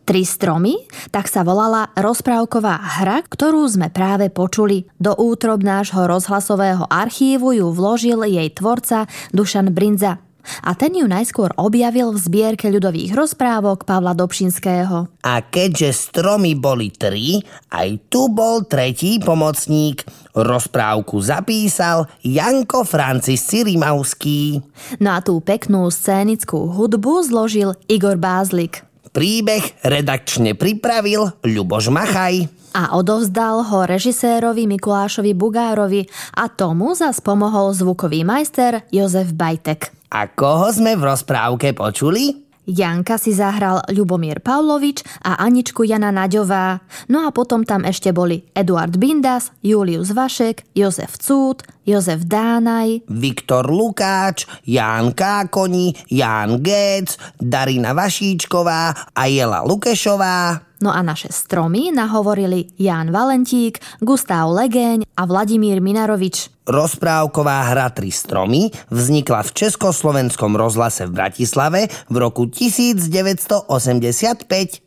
Tri stromy? Tak sa volala rozprávková hra, ktorú sme práve počuli. Do útrob nášho rozhlasového archívu ju vložil jej tvorca Dušan Brindza. A ten ju najskôr objavil v zbierke ľudových rozprávok Pavla Dobšinského. A keďže stromy boli 3, aj tu bol tretí pomocník. Rozprávku zapísal Janko Francis Cirimauský. No a tú peknú scénickú hudbu zložil Igor Bázlik. Príbeh redakčne pripravil Ľuboš Machaj. A odovzdal ho režisérovi Mikulášovi Bugárovi a tomu zas pomohol zvukový majster Jozef Bajtek. A koho sme v rozprávke počuli? Janka si zahral Ľubomír Pavlovič a Aničku Jana Naďová. No a potom tam ešte boli Eduard Bindas, Julius Vašek, Jozef Cút, Jozef Dánaj, Viktor Lukáč, Ján Kákoni, Ján Géc, Darina Vašíčková a Jela Lukešová. No a naše stromy nahovorili Ján Valentík, Gustav Legeň a Vladimír Minarovič. Rozprávková hra Tri stromy vznikla v Československom rozhlase v Bratislave v roku 1985.